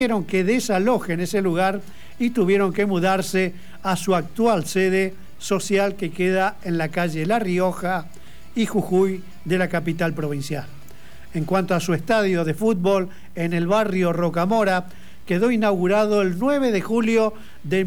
tuvieron que desalojen ese lugar y tuvieron que mudarse a su actual sede social, que queda en la calle La Rioja y Jujuy de la capital provincial. En cuanto a su estadio de fútbol en el barrio Rocamora, quedó inaugurado el 9 de julio de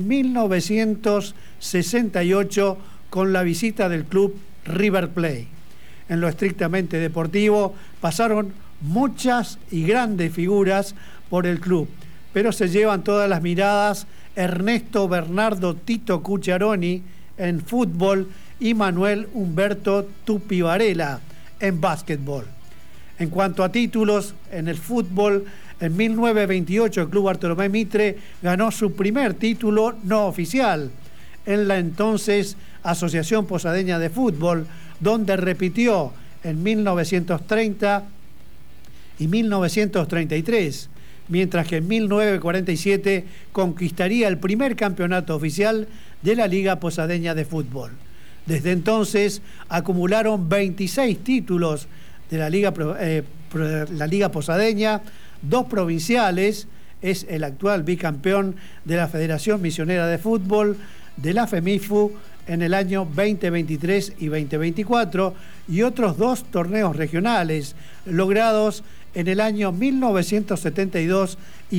1968 con la visita del club River Plate. En lo estrictamente deportivo pasaron muchas y grandes figuras por el club, pero se llevan todas las miradas Ernesto Bernardo Tito Cucharoni en fútbol y Manuel Humberto Tupi Varela en básquetbol. En cuanto a títulos, en el fútbol, en 1928 el Club Bartolomé Mitre ganó su primer título no oficial en la entonces Asociación Posadeña de Fútbol, donde repitió en 1930 y 1933, mientras que en 1947 conquistaría el primer campeonato oficial de la Liga Posadeña de Fútbol. Desde entonces acumularon 26 títulos de la Liga Posadeña, 2 provinciales, es el actual bicampeón de la Federación Misionera de Fútbol, de la FEMIFU en el año 2023 y 2024, y otros 2 torneos regionales logrados en el año 1972 y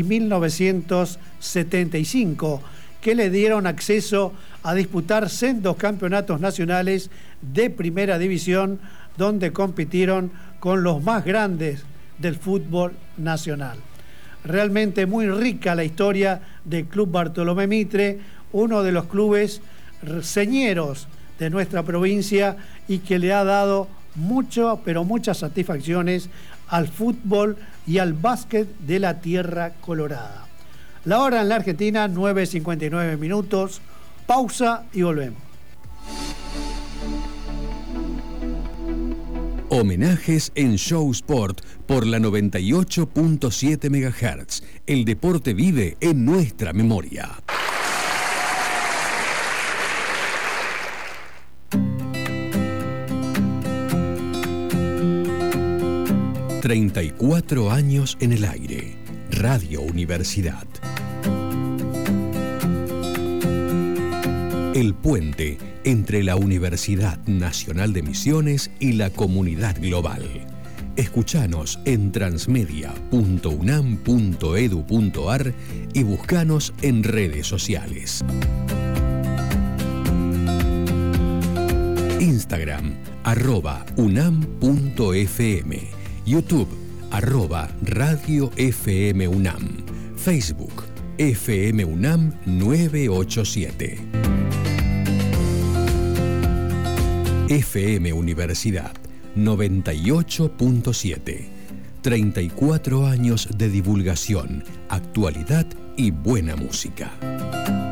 1975, que le dieron acceso a disputar sendos campeonatos nacionales de primera división, donde compitieron con los más grandes del fútbol nacional. Realmente muy rica la historia del Club Bartolomé Mitre, uno de los clubes señeros de nuestra provincia y que le ha dado muchas satisfacciones al fútbol y al básquet de la Tierra Colorada. La hora en la Argentina, 9:59 minutos. Pausa y volvemos. Homenajes en Show Sport por la 98.7 MHz. El deporte vive en nuestra memoria. ...34 años en el aire. Radio Universidad. El puente entre la Universidad Nacional de Misiones y la comunidad global. Escuchanos en transmedia.unam.edu.ar y buscanos en redes sociales. Instagram, @unam.fm. YouTube, @Radio FM UNAM. Facebook, FM UNAM 987. FM Universidad 98.7. 34 años de divulgación, actualidad y buena música.